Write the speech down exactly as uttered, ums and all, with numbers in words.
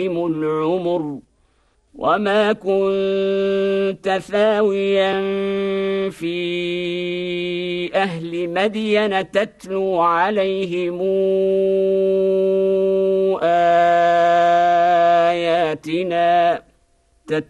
العمر وما كنت ثاويا في أهل مدين تتلو عليهم آياتنا